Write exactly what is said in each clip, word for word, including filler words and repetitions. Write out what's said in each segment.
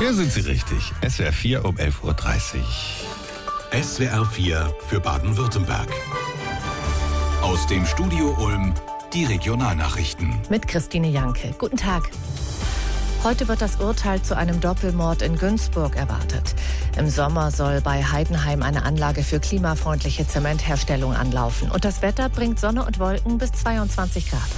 Hier sind Sie richtig. S W R vier um elf Uhr dreißig. S W R vier für Baden-Württemberg. Aus dem Studio Ulm die Regionalnachrichten. Mit Christine Janke. Guten Tag. Heute wird das Urteil zu einem Doppelmord in Günzburg erwartet. Im Sommer soll bei Heidenheim eine Anlage für klimafreundliche Zementherstellung anlaufen. Und das Wetter bringt Sonne und Wolken bis zweiundzwanzig Grad.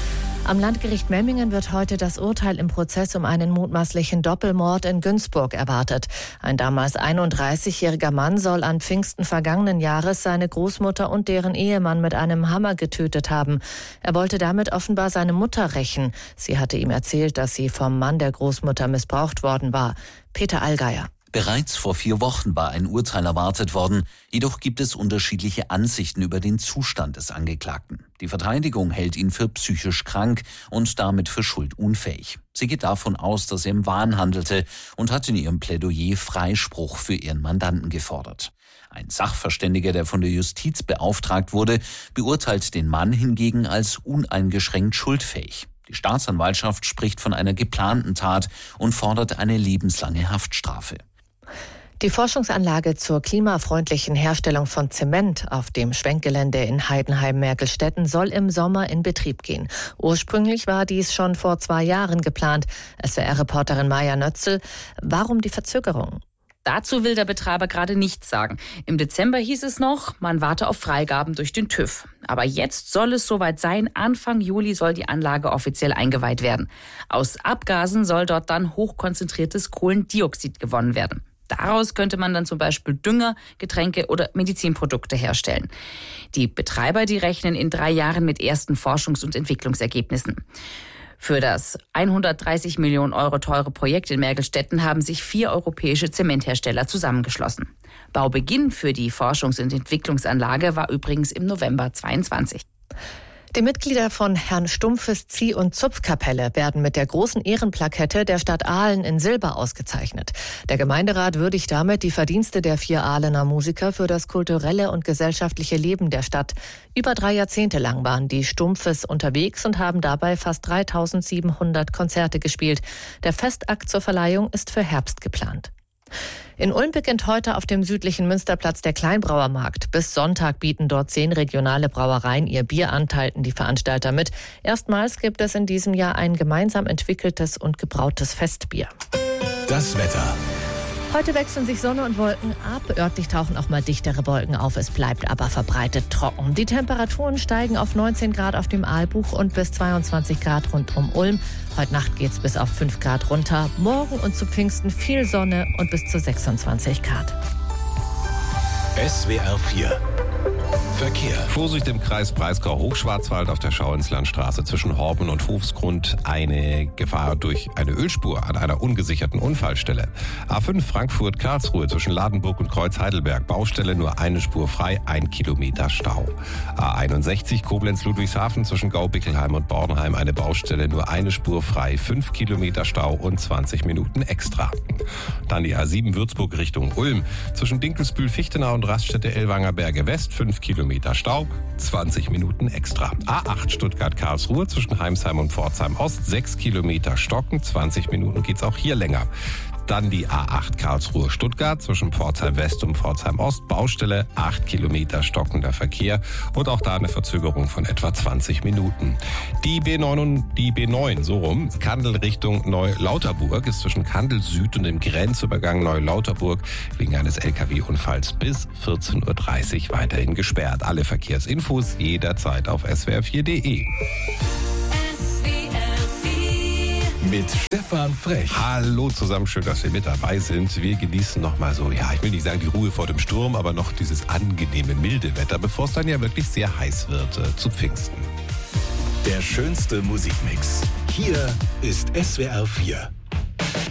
Am Landgericht Memmingen wird heute das Urteil im Prozess um einen mutmaßlichen Doppelmord in Günzburg erwartet. Ein damals einunddreißigjähriger Mann soll an Pfingsten vergangenen Jahres seine Großmutter und deren Ehemann mit einem Hammer getötet haben. Er wollte damit offenbar seine Mutter rächen. Sie hatte ihm erzählt, dass sie vom Mann der Großmutter missbraucht worden war. Peter Allgeier. Bereits vor vier Wochen war ein Urteil erwartet worden. Jedoch gibt es unterschiedliche Ansichten über den Zustand des Angeklagten. Die Verteidigung hält ihn für psychisch krank und damit für schuldunfähig. Sie geht davon aus, dass er im Wahn handelte und hat in ihrem Plädoyer Freispruch für ihren Mandanten gefordert. Ein Sachverständiger, der von der Justiz beauftragt wurde, beurteilt den Mann hingegen als uneingeschränkt schuldfähig. Die Staatsanwaltschaft spricht von einer geplanten Tat und fordert eine lebenslange Haftstrafe. Die Forschungsanlage zur klimafreundlichen Herstellung von Zement auf dem Schwenkgelände in Heidenheim-Merkelstetten soll im Sommer in Betrieb gehen. Ursprünglich war dies schon vor zwei Jahren geplant. S W R-Reporterin Maja Nötzel, warum die Verzögerung? Dazu will der Betreiber gerade nichts sagen. Im Dezember hieß es noch, man warte auf Freigaben durch den TÜV. Aber jetzt soll es soweit sein. Anfang Juli soll die Anlage offiziell eingeweiht werden. Aus Abgasen soll dort dann hochkonzentriertes Kohlendioxid gewonnen werden. Daraus könnte man dann zum Beispiel Dünger, Getränke oder Medizinprodukte herstellen. Die Betreiber, die rechnen in drei Jahren mit ersten Forschungs- und Entwicklungsergebnissen. Für das hundertdreißig Millionen Euro teure Projekt in Merkelstetten haben sich vier europäische Zementhersteller zusammengeschlossen. Baubeginn für die Forschungs- und Entwicklungsanlage war übrigens im November zweiundzwanzig. Die Mitglieder von Herrn Stumpfes Zieh- und Zupfkapelle werden mit der großen Ehrenplakette der Stadt Ahlen in Silber ausgezeichnet. Der Gemeinderat würdigt damit die Verdienste der vier Ahlener Musiker für das kulturelle und gesellschaftliche Leben der Stadt. Über drei Jahrzehnte lang waren die Stumpfes unterwegs und haben dabei fast dreitausendsiebenhundert Konzerte gespielt. Der Festakt zur Verleihung ist für Herbst geplant. In Ulm beginnt heute auf dem südlichen Münsterplatz der Kleinbrauermarkt. Bis Sonntag bieten dort zehn regionale Brauereien ihr Bier an, teilten die Veranstalter mit. Erstmals gibt es in diesem Jahr ein gemeinsam entwickeltes und gebrautes Festbier. Das Wetter. Heute wechseln sich Sonne und Wolken ab. Örtlich tauchen auch mal dichtere Wolken auf. Es bleibt aber verbreitet trocken. Die Temperaturen steigen auf neunzehn Grad auf dem Aalbuch und bis zweiundzwanzig Grad rund um Ulm. Heute Nacht geht's bis auf fünf Grad runter. Morgen und zu Pfingsten viel Sonne und bis zu sechsundzwanzig Grad. S W R vier Verkehr. Vorsicht im Kreis Breisgau-Hochschwarzwald auf der Schauinslandstraße zwischen Horben und Hofsgrund. Eine Gefahr durch eine Ölspur an einer ungesicherten Unfallstelle. A fünf Frankfurt-Karlsruhe zwischen Ladenburg und Kreuz-Heidelberg. Baustelle nur eine Spur frei, ein Kilometer Stau. A einundsechzig Koblenz-Ludwigshafen zwischen Gaubickelheim und Bornheim. Eine Baustelle nur eine Spur frei, fünf Kilometer Stau und zwanzig Minuten extra. Dann die A sieben Würzburg Richtung Ulm. Zwischen Dinkelsbühl-Fichtenau und Raststätte Ellwanger Berge West. fünf Kilometer Stau, zwanzig Minuten extra. A acht Stuttgart-Karlsruhe zwischen Heimsheim und Pforzheim Ost, sechs Kilometer Stocken, zwanzig Minuten geht's auch hier länger. Dann die A acht Karlsruhe-Stuttgart zwischen Pforzheim West und Pforzheim Ost, Baustelle, acht Kilometer stockender Verkehr und auch da eine Verzögerung von etwa zwanzig Minuten. Die B neun und die B neun, so rum, Kandel Richtung Neulauterburg ist zwischen Kandel Süd und dem Grenzübergang Neulauterburg wegen eines L K W-Unfalls bis vierzehn Uhr dreißig weiterhin gesperrt. Alle Verkehrsinfos jederzeit auf S W R vier Punkt de. Mit Stefan Frech. Hallo zusammen, schön, dass wir mit dabei sind. Wir genießen noch mal so, ja, ich will nicht sagen die Ruhe vor dem Sturm, aber noch dieses angenehme, milde Wetter, bevor es dann ja wirklich sehr heiß wird äh, zu Pfingsten. Der schönste Musikmix. Hier ist S W R vier.